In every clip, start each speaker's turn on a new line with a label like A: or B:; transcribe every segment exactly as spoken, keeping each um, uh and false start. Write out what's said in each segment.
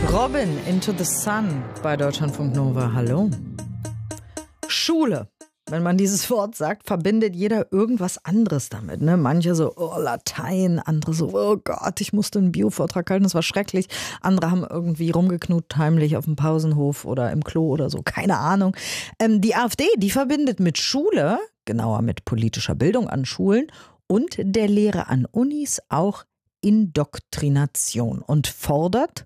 A: Robin, Into the Sun bei Deutschlandfunk Nova. Hallo. Schule. Wenn man dieses Wort sagt, verbindet jeder irgendwas anderes damit. Ne? Manche so, oh, Latein, andere so, oh Gott, ich musste einen Bio-Vortrag halten, das war schrecklich. Andere haben irgendwie rumgeknutscht heimlich auf dem Pausenhof oder im Klo oder so, keine Ahnung. Ähm, die AfD, die verbindet mit Schule, genauer mit politischer Bildung an Schulen und der Lehre an Unis auch Indoktrination und fordert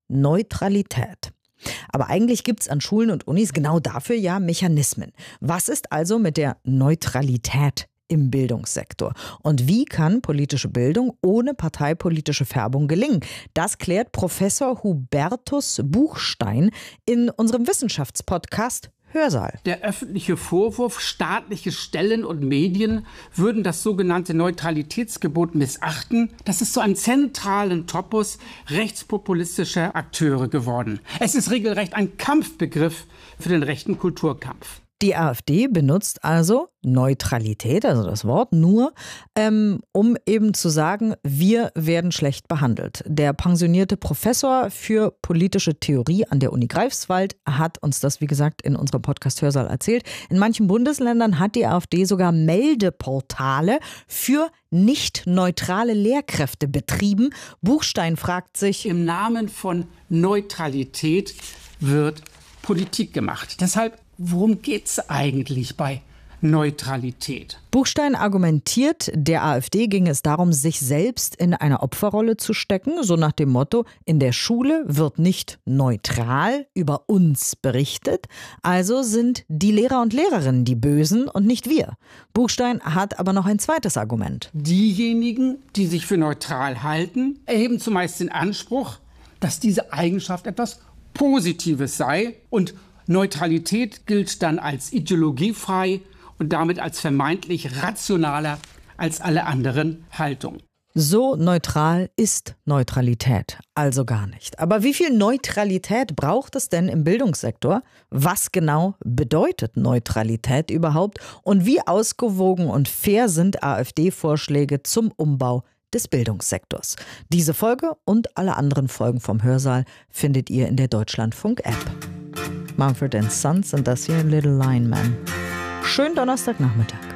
A: Neutralität. Aber eigentlich gibt es an Schulen und Unis genau dafür ja Mechanismen. Was ist also mit der Neutralität im Bildungssektor? Und wie kann politische Bildung ohne parteipolitische Färbung gelingen? Das klärt Professor Hubertus Buchstein in unserem Wissenschaftspodcast Hörsaal.
B: Der öffentliche Vorwurf, staatliche Stellen und Medien würden das sogenannte Neutralitätsgebot missachten, das ist zu einem zentralen Topos rechtspopulistischer Akteure geworden. Es ist regelrecht ein Kampfbegriff für den rechten Kulturkampf.
A: Die AfD benutzt also Neutralität, also das Wort, nur ähm, um eben zu sagen, wir werden schlecht behandelt. Der pensionierte Professor für politische Theorie an der Uni Greifswald hat uns das, wie gesagt, in unserem Podcast Hörsaal erzählt. In manchen Bundesländern hat die AfD sogar Meldeportale für nicht neutrale Lehrkräfte betrieben. Buchstein fragt sich:
B: Im Namen von Neutralität wird Politik gemacht. Deshalb, worum geht's eigentlich bei Neutralität?
A: Buchstein argumentiert, der AfD ging es darum, sich selbst in eine Opferrolle zu stecken, so nach dem Motto, in der Schule wird nicht neutral über uns berichtet, also sind die Lehrer und Lehrerinnen die Bösen und nicht wir. Buchstein hat aber noch ein zweites Argument.
B: Diejenigen, die sich für neutral halten, erheben zumeist den Anspruch, dass diese Eigenschaft etwas Positives sei, und Neutralität gilt dann als ideologiefrei und damit als vermeintlich rationaler als alle anderen Haltungen.
A: So neutral ist Neutralität also gar nicht. Aber wie viel Neutralität braucht es denn im Bildungssektor? Was genau bedeutet Neutralität überhaupt? Und wie ausgewogen und fair sind AfD-Vorschläge zum Umbau des Bildungssektors? Diese Folge und alle anderen Folgen vom Hörsaal findet ihr in der Deutschlandfunk-App. Mumford and Sons und das hier Little Lineman. Schönen Donnerstagnachmittag.